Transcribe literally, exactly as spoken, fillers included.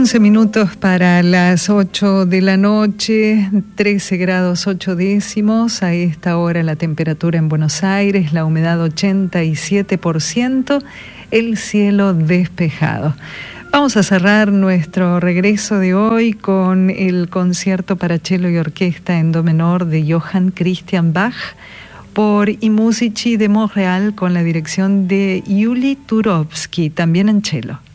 once minutos para las ocho de la noche, trece grados ocho décimos. A esta hora la temperatura en Buenos Aires, la humedad ochenta y siete por ciento, el cielo despejado. Vamos a cerrar nuestro regreso de hoy con el concierto para cello y orquesta en do menor de Johann Christian Bach por I Musici de Montreal con la dirección de Yuli Turovsky, también en cello.